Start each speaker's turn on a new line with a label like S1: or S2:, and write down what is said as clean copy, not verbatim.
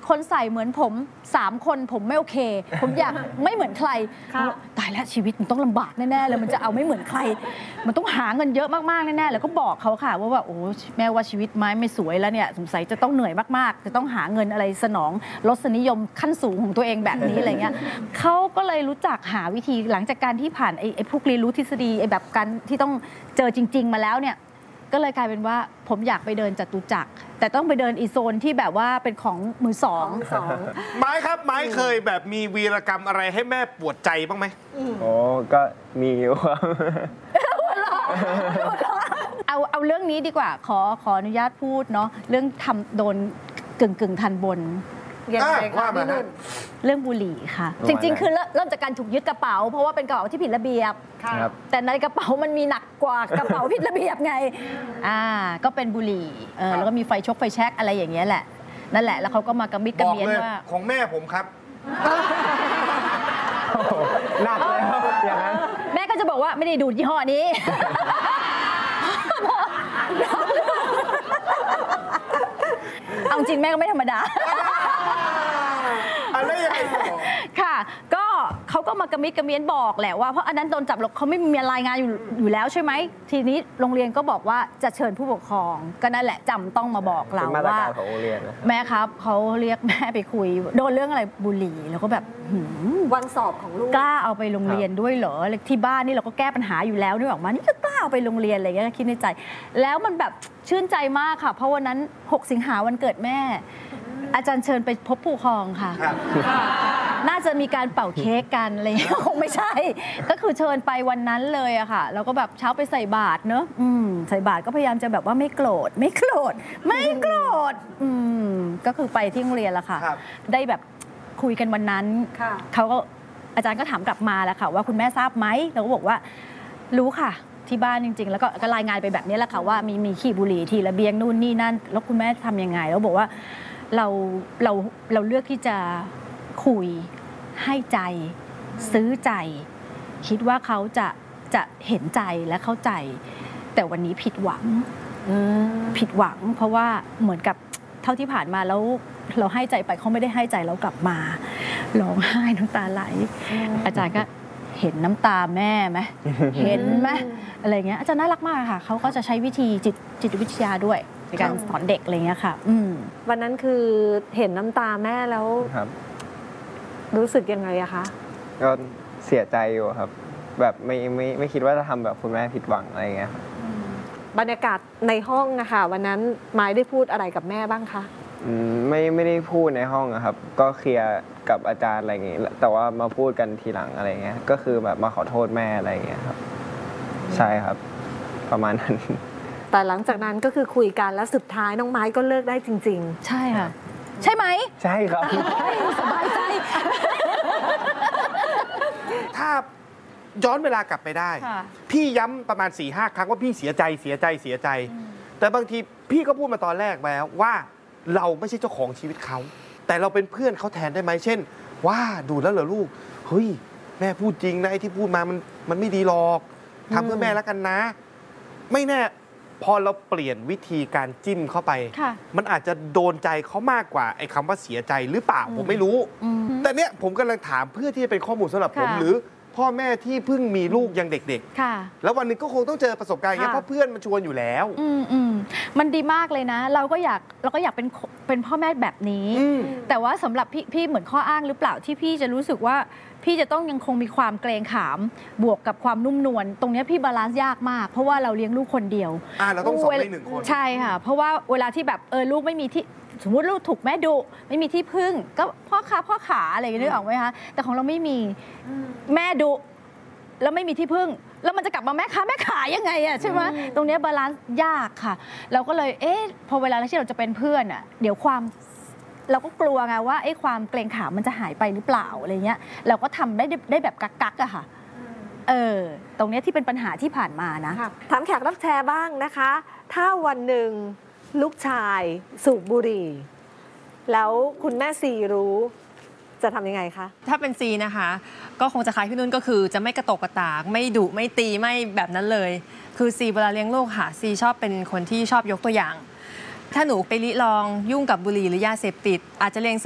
S1: คนใส่เหมือนผม3 คนผมไม่โอเค ผมอยากไม่เหมือนใครตายแล้วชีวิตมันต้องลำบากแน่ๆเลยมันจะเอาไม่เหมือนใครมันต้องหาเงินเยอะมากๆแน่ๆแล้วก็บอกเขาค่ะว่าโอ้แม่ว่าชีวิตไม้ไม่สวยแล้วเนี่ยสงสัยจะต้องเหนื่อยมากๆจะต้องหาเงินอะไรสนองรสนิยมขั้นสูงของตัวเองแบบนี้อะไรเงี้ยเขาก็เลยรู้จักหาวิธีหลังจากการที่ผ่านไอ้พวกเรียนรู้ทฤษฎีไอ้แบบการที่ต้องเจอจริงๆมาแล้วเนี่ยก็เลยกลายเป็นว่าผมอยากไปเดินจตุจักรแต่ต้องไปเดินอีโซนที่แบบว่าเป็นของมือสอง
S2: ไม้ครับไม้เคยแบบมีวีรกรรมอะไรให้แม่ปวดใจบ้างไหม
S3: โอ้ก็มีอยู่ครับ
S1: เอาเรื่องนี้ดีกว่าขออนุญาตพูดเนาะเรื่องทำโดนกึ่งทันบน
S4: ยังไงคะพี่นุ่น
S1: เรื่องบุหรี่ค่ะจริงๆคือเริ่มจากการถูกยึดกระเป๋าเพราะว่าเป็นกระเป๋าที่ผิดระเบียบแต่ในกระเป๋ามันมีหนักกว่ากระเป๋าผิดระเบียบไงก็เป็นบุหรี่แล้วก็มีไฟชกไฟแช็กอะไรอย่างเงี้ยแหละนั่นแหละแล้วเขาก็มากระมิดกระเมียนว่า
S2: ของแม่ผมครับ
S3: หนักเลยครับอย่างนั้น
S1: แม่ก็จะบอกว่าไม่ได้ดูดยี่ห้อนี้เอาจริงแม่ก็ไม่ธรรมดา
S2: อะไรยังไง
S1: ค่ะก็เขาก็มากระมิดกระเมียนบอกแหละว่าเพราะอันนั้นโดนจับหรอกเขาไม่มีรายงานอยู่แล้วใช่ไหมทีนี้โรงเรียนก็บอกว่าจะเชิญผู้ปกครองก็นั่นแหละจำต้องมาบอกเราว่าแม่ครับเขาเรียกแม่ไปคุยโดนเรื่องอะไรบุหรี่แล้วก็แบบ
S4: วันสอบของลูก
S1: กล้าเอาไปโรงเรียนด้วยเหรอที่บ้านนี่เราก็แก้ปัญหาอยู่แล้วนี่ออกมานี่ก็กล้าเอาไปโรงเรียนอะไรเงี้ยคิดในใจแล้วมันแบบชื่นใจมากค่ะเพราะวันนั้น6 สิงหาวันเกิดแม่อาจารย์เชิญไปพบผู้ปกครองค่ะน่าจะมีการเป่าเค้กกันอะไรคงไม่ใช่ก็คือเชิญไปวันนั้นเลยอะค่ะแล้วก็แบบเช้าไปใส่บาตรเนอะใส่บาตรก็พยายามจะแบบว่าไม่โกรธก็คือไปที่โรงเรียนละค่ะได้แบบคุยกันวันนั้นเขาก็อาจารย์ก็ถามกลับมาแล้วค่ะว่าคุณแม่ทราบไหมเราก็บอกว่ารู้ค่ะที่บ้านจริงๆแล้วก็รายงานไปแบบนี้แหละค่ะว่ามีขี้บุหรี่ที่ระเบียงนู่นนี่นั่นแล้วคุณแม่ทำยังไงแล้วบอกว่าเราเลือกที่จะคุยให้ใจซื้อใจคิดว่าเขาจะเห็นใจและเข้าใจแต่วันนี้ผิดหวังเพราะว่าเหมือนกับเท่าที่ผ่านมาแล้วเราให้ใจไปเขาไม่ได้ให้ใจเรากลับมาร้องไห้น้ำตาไหลอาจารย์ก็เห็นน้ำตาแม่ไหมเห็นไหมอะไรเงี้ยอาจารย์น่ารักมากค่ะเขาก็จะใช้วิธีจิตวิทยาด้วยในการสอนเด็กอะไรเงี้ยค่ะ
S4: วันนั้นคือเห็นน้ำตาแม่แล้วรู้สึกยังไงอะคะ
S3: ก็เสียใจอยู่ครับแบบไม่คิดว่าจะทำแบบคุณแม่ผิดหวังอะไรเงี้ย
S4: บรรยากาศในห้องอะค่ะวันนั้นไม้ได้พูดอะไรกับแม่บ้างคะ
S3: ไม่ได้พูดในห้องครับก็เคลียร์กับอาจารย์อะไรเงี้ยแต่ว่ามาพูดกันทีหลังอะไรเงี้ยก็คือแบบมาขอโทษแม่อะไรเงี้ยครับใช่ครับประมาณนั้น
S4: แต่หลังจากนั้นก็คือคุยกันแล้วสุดท้ายน้องไม้ก็เลิกได้จริง
S1: ๆใช่ค่ะใช่ไหม
S3: ใช่ครับ
S1: สบายใจ
S2: ถ้าย้อนเวลากลับไปได้พี่ย้ำประมาณ 4-5 ครั้งว่าพี่เสียใจแต่บางทีพี่ก็พูดมาตอนแรกแล้วว่าเราไม่ใช่เจ้าของชีวิตเขาแต่เราเป็นเพื่อนเขาแทนได้ไหมเช่นว่าดูแล้วเหรอลูกเฮ้ยแม่พูดจริงนะไอ้ที่พูดมามันไม่ดีหรอกทำเพื่อแม่แล้วกันนะไม่แน่พอเราเปลี่ยนวิธีการจิ้มเข้าไปมันอาจจะโดนใจเขามากกว่าไอ้คำว่าเสียใจหรือเปล่าผมไม่รู้แต่เนี้ยผมกำลังถามเพื่อที่จะเป็นข้อมูลสำหรับผมหรือพ่อแม่ที่เพิ่งมีลูกยังเด็กๆแล้ววันนึงก็คงต้องเจอประสบการณ์อย่างนี้เพราะเพื่อนมันชวนอยู่แล้ว
S1: มันดีมากเลยนะเราก็อยากเป็นพ่อแม่แบบนี้แต่ว่าสำหรับพี่เหมือนข้ออ้างหรือเปล่าที่พี่จะรู้สึกว่าพี่จะต้องยังคงมีความเกรงขามบวกกับความนุ่มนวลตรงนี้พี่บาลานซ์ยากมากเพราะว่าเราเลี้ยงลูกคนเดียว
S2: เราต้องสอนใน1 คน
S1: ใช่ค่ะเพราะว่าเวลาที่แบบลูกไม่มีที่สมมติลูกถูกแม่ดุไม่มีที่พึ่งก็พ่อขาอะไรอย่างนี้นึกออกไหมคะแต่ของเราไม่มีแม่ดุแล้วไม่มีที่พึ่งแล้วมันจะกลับมาแม่ขายังไงอะใช่ไหมตรงนี้บาลานซ์ยากค่ะเราก็เลยพอเวลาที่เราจะเป็นเพื่อนอะเดี๋ยวเราก็กลัวไงว่าความเกรงขามมันจะหายไปหรือเปล่าอะไรเงี้ยเราก็ทำได้แบบกักอะค่ะตรงนี้ที่เป็นปัญหาที่ผ่านมานะ
S4: ถามแขกรับแชร์บ้างนะคะถ้าวันหนึ่งลูกชายสูบบุหรี่แล้วคุณแม่ซีรู้จะทำยังไงคะ
S5: ถ้าเป็นซีนะคะก็คงจะคล้ายพี่นุ่นก็คือจะไม่กระตกกระตากไม่ดุไม่ตีไม่แบบนั้นเลยคือซีเวลาเลี้ยงลูกค่ะซีชอบเป็นคนที่ชอบยกตัวอย่างถ้าหนูไปลิลองยุ่งกับบุหรี่หรือยาเสพติดอาจจะเรียน